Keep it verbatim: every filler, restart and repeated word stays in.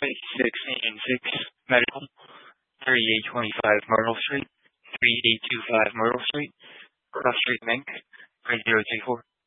twenty-six Engine six Medical, thirty-eight twenty-five Myrtle Street, thirty-eight twenty-five Myrtle Street, Cross Street, Mink, three zero two four.